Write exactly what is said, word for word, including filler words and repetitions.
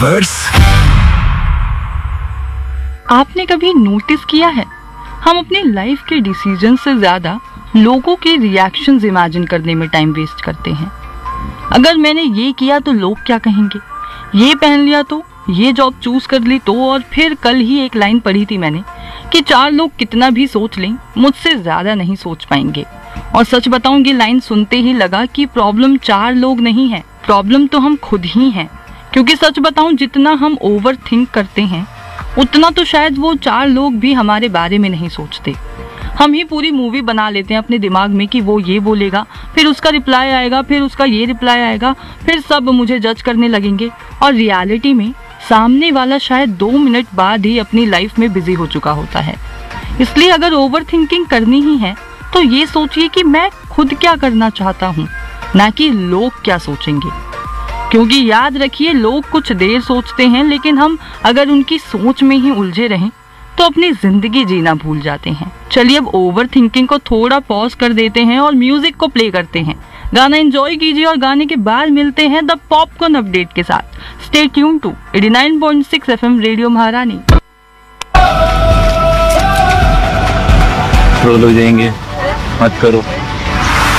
आपने कभी नोटिस किया है, हम अपनी लाइफ के डिसीजन से ज्यादा लोगों के रिएक्शंस इमेजिन करने में टाइम वेस्ट करते हैं। अगर मैंने ये किया तो लोग क्या कहेंगे, ये पहन लिया तो, ये जॉब चूज कर ली तो, और फिर कल ही एक लाइन पढ़ी थी मैंने कि चार लोग कितना भी सोच लें मुझसे ज्यादा नहीं सोच पाएंगे। और सच बताऊं, ये लाइन सुनते ही लगा कि प्रॉब्लम चार लोग नहीं है, प्रॉब्लम तो हम खुद ही हैं। क्योंकि सच बताऊं, जितना हम ओवर थिंक करते हैं उतना तो शायद वो चार लोग भी हमारे बारे में नहीं सोचते। हम ही पूरी मूवी बना लेते हैं अपने दिमाग में कि वो ये बोलेगा, फिर उसका रिप्लाई आएगा, फिर उसका ये रिप्लाई आएगा, फिर सब मुझे जज करने लगेंगे। और रियलिटी में सामने वाला शायद दो मिनट बाद ही अपनी लाइफ में बिजी हो चुका होता है। इसलिए अगर ओवर थिंकिंग करनी ही है तो ये सोचिए कि मैं खुद क्या करना चाहता हूँ, ना कि लोग क्या सोचेंगे। क्योंकि याद रखिए, लोग कुछ देर सोचते हैं, लेकिन हम अगर उनकी सोच में ही उलझे रहें तो अपनी जिंदगी जीना भूल जाते हैं। चलिए अब ओवर थिंकिंग को थोड़ा पॉज कर देते हैं और म्यूजिक को प्ले करते हैं। गाना एंजॉय कीजिए और गाने के बाद मिलते हैं द पॉपकॉर्न अपडेट के साथ। Stay tune to eighty nine point six FM radio महारानी। रोल हो जाएंगे, मत करो।